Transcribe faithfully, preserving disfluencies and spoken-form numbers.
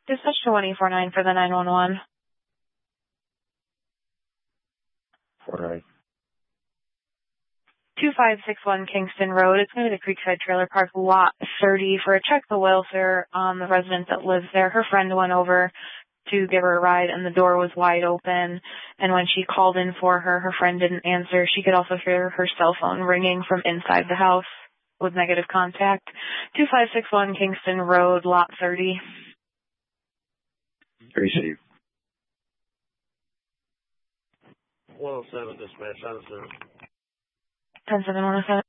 Dispatch twenty-four nine for the nine one one. four nine. two five six one Kingston Road. It's going to be the Creekside Trailer Park, lot thirty, for a check the welfare on the resident that lives there. Her friend went over to give her a ride, and the door was wide open. And when she called in for her, her friend didn't answer. She could also hear her cell phone ringing from inside the house with negative contact. two five six one Kingston Road, lot thirty. Receive. one oh seven dispatch, on the ten seven one oh seven.